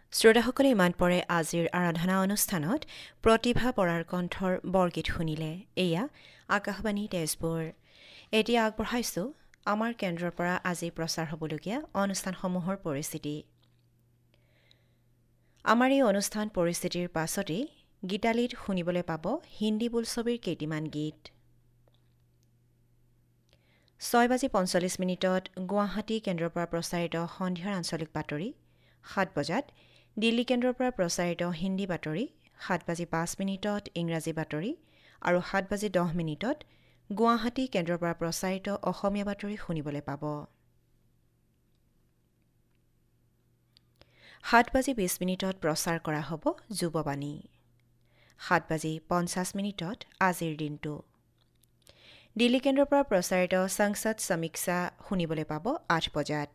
শ্ৰোতাসকলে ইমান পৰে আজিৰ আৰাধনা অনুষ্ঠানত প্ৰতিভা বৰাৰ কণ্ঠৰ বৰগীত শুনিলে। এয়া আকাশবাণী তেজপুৰ। এতিয়া আগবঢ়াইছোঁ আমাৰ কেন্দ্ৰৰ পৰা আজি প্ৰচাৰ হ'বলগীয়া অনুষ্ঠানসমূহৰ পৰিস্থিতি। আমাৰ এই অনুষ্ঠান পৰিস্থিতিৰ পাছতেই গীতালীত শুনিবলৈ পাব হিন্দী বোলছবিৰ কেইটিমান গীত। 6:45 গুৱাহাটী কেন্দ্ৰৰ পৰা প্ৰচাৰিত সন্ধিয়াৰ আঞ্চলিক বাতৰি, 7 বজাত দিল্লী কেন্দ্ৰৰ পৰা প্ৰচাৰিত হিন্দী বাতৰি, 7:05 ইংৰাজী বাতৰি আৰু 7:10 গুৱাহাটী কেন্দ্ৰৰ পৰা প্ৰচাৰিত অসমীয়া বাতৰি শুনিবলৈ পাব। 7:20 প্ৰচাৰ কৰা হ'ব যুৱবাণী। 7:50 আজিৰ দিনটো। দিল্লী কেন্দ্ৰৰ পৰা প্ৰচাৰিত সংসদ সমীক্ষা শুনিবলৈ পাব 8 বজাত।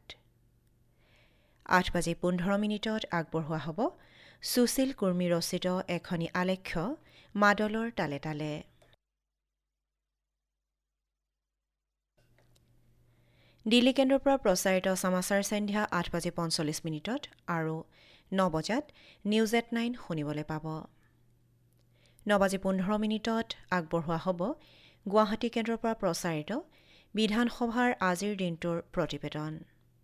8:15 আগবঢ়োৱা হ'ব সুশীল কুৰ্মী ৰচিত এখনি আলেখ্য মাদলৰ তালে তালে। দিল্লী কেন্দ্ৰৰ পৰা প্ৰচাৰিত সমাচাৰ সন্ধ্যা 8:45 আৰু 9 বজাত নিউজ এট 9 শুনিবলৈ পাব। 9:15 আগবঢ়োৱা হ'ব গুৱাহাটী কেন্দ্ৰৰ পৰা প্ৰচাৰিত বিধানসভাৰ আজিৰ দিনটোৰ প্ৰতিবেদন।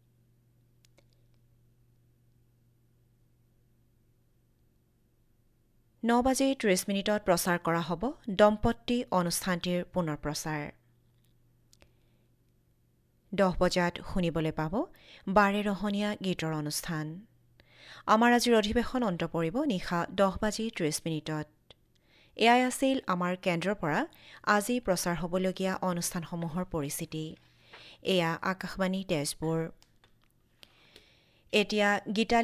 9:30 প্ৰচাৰ কৰা হ'ব দম্পতী অনুষ্ঠানটিৰ পুনৰ প্ৰচাৰ। 10 বজাত শুনিবলৈ পাব বাৰেৰহণীয়া গীতৰ অনুষ্ঠান। আমাৰ আজিৰ অধিৱেশন অন্ত পৰিব নিশা 10:30। এয়াই আছিল আমাৰ কেন্দ্ৰৰ পৰা আজি প্ৰচাৰ হ'বলগীয়া অনুষ্ঠানসমূহৰ পৰিস্থিতি। এয়া আকাশবাণী তেজপুৰ। এতিয়া গীতালী